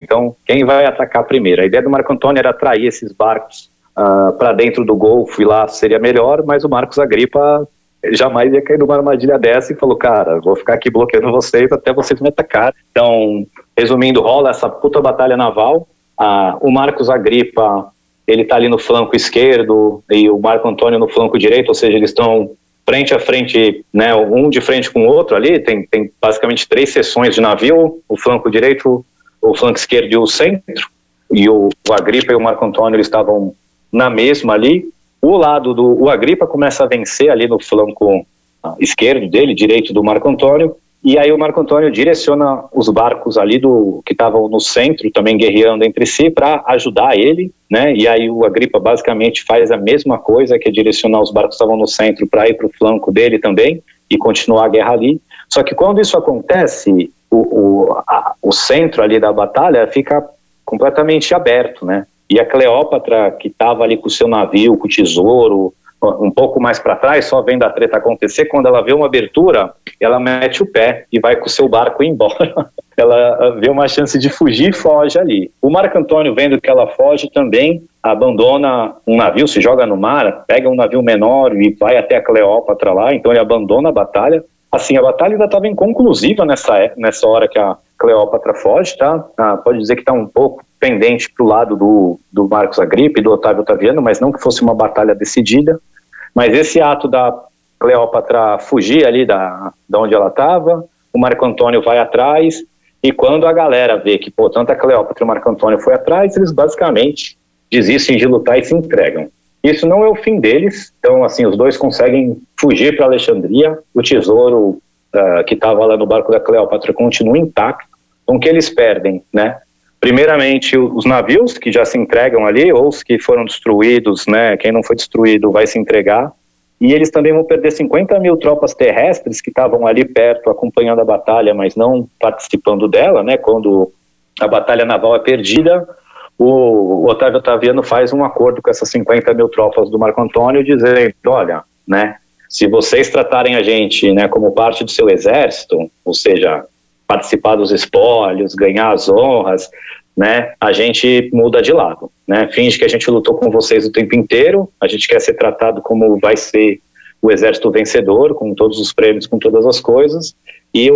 então quem vai atacar primeiro? A ideia do Marco Antônio era atrair esses barcos para dentro do Golfo, e lá seria melhor, mas o Marcos Agripa jamais ia cair numa armadilha dessa e falou, cara, vou ficar aqui bloqueando vocês até vocês me atacarem. Então, resumindo, rola essa puta batalha naval, o Marcos Agripa, ele tá ali no flanco esquerdo e o Marco Antônio no flanco direito, ou seja, eles estão frente a frente, né, um de frente com o outro ali, tem basicamente 3 seções de navio, o flanco direito, o flanco esquerdo e o centro, e o Agripa e o Marco Antônio eles estavam na mesma ali. O Agripa começa a vencer ali no flanco esquerdo dele, direito do Marco Antônio, e aí o Marco Antônio direciona os barcos ali que estavam no centro, também guerreando entre si, para ajudar ele, né? E aí o Agripa basicamente faz a mesma coisa, que é direcionar os barcos que estavam no centro para ir para o flanco dele também, e continuar a guerra ali. Só que quando isso acontece, o centro ali da batalha fica completamente aberto, né? E a Cleópatra, que estava ali com o seu navio, com o tesouro, um pouco mais para trás, só vendo a treta acontecer, quando ela vê uma abertura, ela mete o pé e vai com o seu barco embora. Ela vê uma chance de fugir e foge ali. O Marco Antônio, vendo que ela foge, também abandona um navio, se joga no mar, pega um navio menor e vai até a Cleópatra lá, então ele abandona a batalha. Assim, a batalha ainda estava inconclusiva nessa hora que a Cleópatra foge, tá? Pode dizer que está um pouco pendente para o lado do Marcos Agripa e do Otávio Otaviano, mas não que fosse uma batalha decidida. Mas esse ato da Cleópatra fugir ali da onde ela estava, o Marco Antônio vai atrás, e quando a galera vê que, tanto a Cleópatra e o Marco Antônio foi atrás, eles basicamente desistem de lutar e se entregam. Isso não é o fim deles, então assim, os dois conseguem fugir para Alexandria, o tesouro que estava lá no barco da Cleópatra continua intacto. Então o que eles perdem, né? Primeiramente os navios que já se entregam ali, ou os que foram destruídos, né? Quem não foi destruído vai se entregar, e eles também vão perder 50 mil tropas terrestres que estavam ali perto acompanhando a batalha, mas não participando dela, né? Quando a batalha naval é perdida, o Otávio Otaviano faz um acordo com essas 50 mil tropas do Marco Antônio, dizendo, olha, né, se vocês tratarem a gente, né, como parte do seu exército, ou seja, participar dos espólios, ganhar as honras, né, a gente muda de lado, né, finge que a gente lutou com vocês o tempo inteiro, a gente quer ser tratado como vai ser o exército vencedor, com todos os prêmios, com todas as coisas, e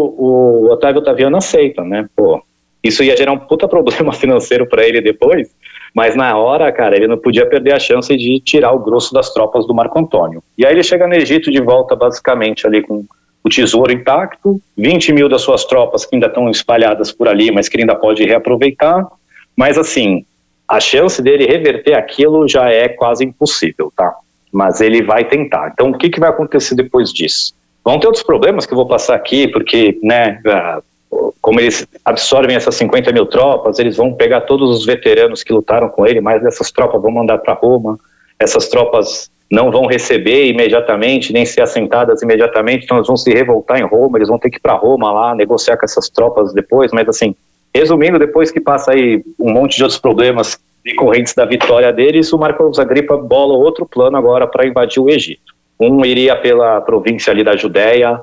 o Otávio Otaviano aceita, né, isso ia gerar um puta problema financeiro para ele depois, mas na hora, cara, ele não podia perder a chance de tirar o grosso das tropas do Marco Antônio. E aí ele chega no Egito de volta, basicamente, ali com o tesouro intacto, 20 mil das suas tropas que ainda estão espalhadas por ali, mas que ele ainda pode reaproveitar, mas assim, a chance dele reverter aquilo já é quase impossível, tá? Mas ele vai tentar. Então, o que vai acontecer depois disso? Vão ter outros problemas que eu vou passar aqui, porque, né, como eles absorvem essas 50 mil tropas, eles vão pegar todos os veteranos que lutaram com ele, mas essas tropas vão mandar para Roma, essas tropas não vão receber imediatamente, nem ser assentadas imediatamente, então eles vão se revoltar em Roma, eles vão ter que ir para Roma lá, negociar com essas tropas depois, mas assim, resumindo, depois que passa aí um monte de outros problemas decorrentes da vitória deles, o Marcos Agripa bola outro plano agora para invadir o Egito. Um iria pela província ali da Judéia,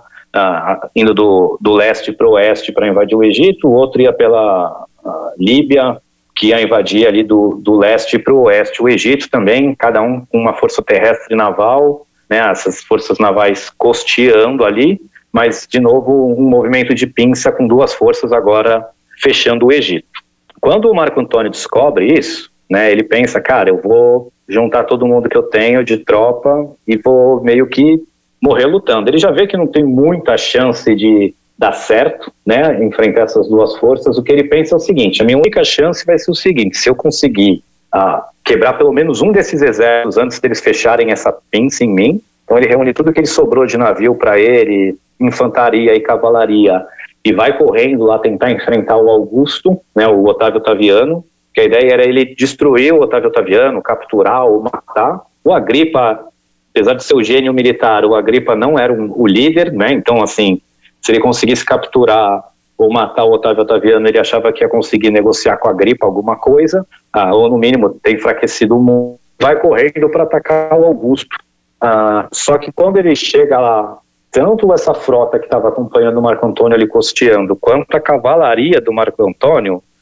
indo do leste para o oeste para invadir o Egito, o outro ia pela Líbia, que ia invadir ali do leste para o oeste o Egito também, cada um com uma força terrestre e naval, né, essas forças navais costeando ali, mas de novo um movimento de pinça com duas forças agora fechando o Egito. Quando o Marco Antônio descobre isso, né, ele pensa, cara, eu vou juntar todo mundo que eu tenho de tropa e vou meio que morrer lutando. Ele já vê que não tem muita chance de dar certo, né, enfrentar essas duas forças. O que ele pensa é o seguinte, a minha única chance vai ser o seguinte, se eu conseguir quebrar pelo menos um desses exércitos antes deles fecharem essa pinça em mim, então ele reúne tudo que ele sobrou de navio para ele, infantaria e cavalaria, e vai correndo lá tentar enfrentar o Augusto, né, o Otávio Otaviano, que a ideia era ele destruir o Otávio Otaviano, capturar ou matar. O Agripa, apesar de ser o gênio militar, o Agripa não era o líder, né, então assim, se ele conseguisse capturar ou matar o Otávio Otaviano, ele achava que ia conseguir negociar com a Agripa alguma coisa, ou no mínimo ter enfraquecido o mundo. Vai correndo para atacar o Augusto. Só que quando ele chega lá, tanto essa frota que estava acompanhando o Marco Antônio ali costeando, quanto a cavalaria do Marco Antônio,